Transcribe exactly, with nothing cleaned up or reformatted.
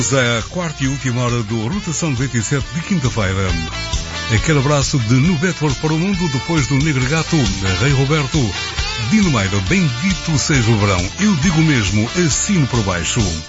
A quarta e última hora do Rotação noventa e sete de quinta-feira. Aquele abraço de No Betford para o mundo, depois do Negro Gato, Rei Roberto, Dino Meira, bendito seja o verão. Eu digo mesmo, assino por baixo.